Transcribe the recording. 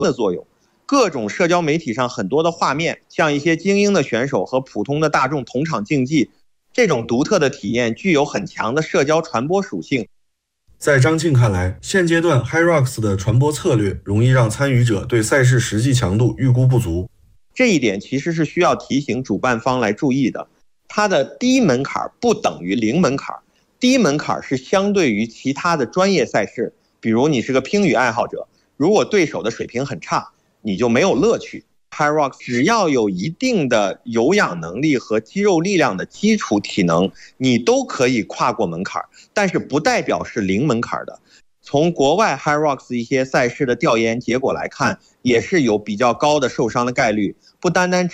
的作用。各种社交媒体上很多的画面，像一些精英的选手和普通的大众同场竞技，这种独特的体验具有很强的社交传播属性。 在张庆看来，现阶段 HYROX 的传播策略容易让参与者对赛事实际强度预估不足。 这一点其实是需要提醒主办方来注意的。它的低门槛不等于零门槛，低门槛是相对于其他的专业赛事，比如你是个乒羽爱好者，如果对手的水平很差，你就没有乐趣。HYROX 只要有一定的有氧能力和肌肉力量的基础体能，你都可以跨过门槛，但是不代表是零门槛的。从国外 HYROX 一些赛事的调研结果来看，也是有比较高的受伤的概率，不单单